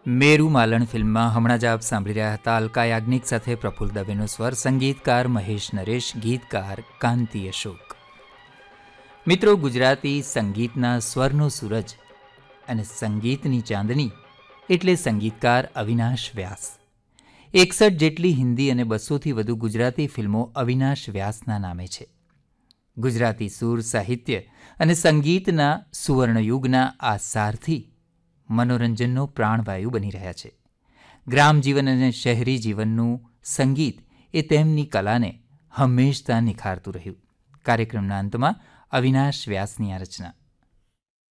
મેરુ માલણ ફિલ્મમાં હમણાં જ આપ સાંભળી રહ્યા હતા અલકા યાજ્ઞિક સાથે પ્રફુલ્લ દવેનો સ્વર, સંગીતકાર મહેશ નરેશ, ગીતકાર કાંતિ અશોક. મિત્રો, ગુજરાતી સંગીતના સ્વરનો સૂરજ અને સંગીતની ચાંદની એટલે સંગીતકાર અવિનાશ વ્યાસ. 61 જેટલી હિન્દી અને 200થી વધુ ગુજરાતી ફિલ્મો અવિનાશ વ્યાસના નામે છે. ગુજરાતી સૂર, સાહિત્ય અને સંગીતના સુવર્ણયુગના આ સારથી મનોરંજનનો પ્રાણવાયુ બની રહ્યા છે. ગ્રામ જીવન અને શહેરી જીવનનું સંગીત એ તેમની કલાને હંમેશા નિખારતું રહ્યું. કાર્યક્રમના અંતમાં અવિનાશ વ્યાસની આ રચના.